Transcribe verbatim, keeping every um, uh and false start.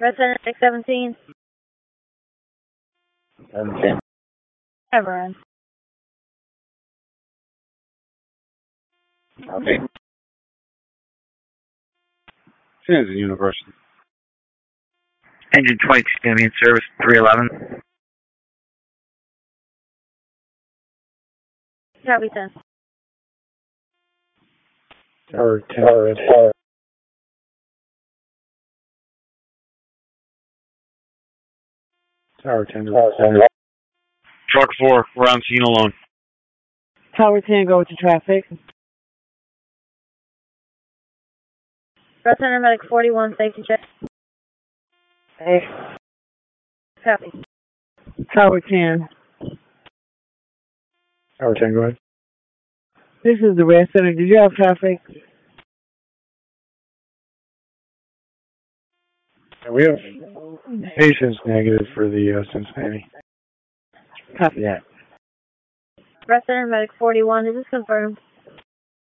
Red Center six seventeen. seventeen. Everett. Okay. Townsend University. Engine twenty-two going to be in service, three eleven. Copy ten. Tower ten. Tower ten. Tower ten. Tower ten. Truck four, we're on scene alone. Tower ten, go to traffic. Red Center Medic forty-one, safety check. Hey. Copy. Tower ten. Tower ten, go ahead. This is the Red Center. Did you have traffic? And we have patients negative for the uh, Cincinnati. Copy that. Red Center Medic forty-one, is this confirmed?